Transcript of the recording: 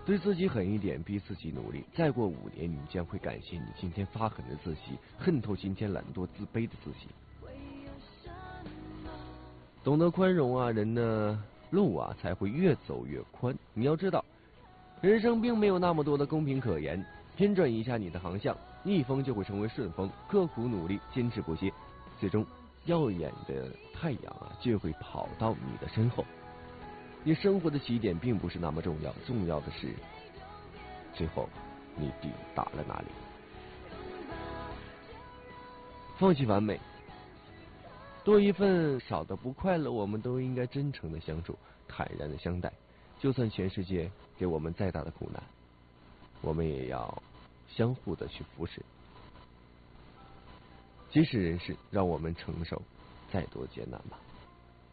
对自己狠一点，逼自己努力，再过5年，你将会感谢你今天发狠的自己，恨透今天懒惰自卑的自己。懂得宽容啊，人的路啊才会越走越宽。你要知道，人生并没有那么多的公平可言，偏转一下你的航向，逆风就会成为顺风。刻苦努力，坚持不懈，最终耀眼的太阳啊就会跑到你的身后。你生活的起点并不是那么重要，重要的是最后你抵达了哪里。放弃完美，多一份少的不快乐，我们都应该真诚的相处，坦然的相待。就算全世界给我们再大的苦难，我们也要相互的去扶持。即使人世让我们承受再多艰难吧。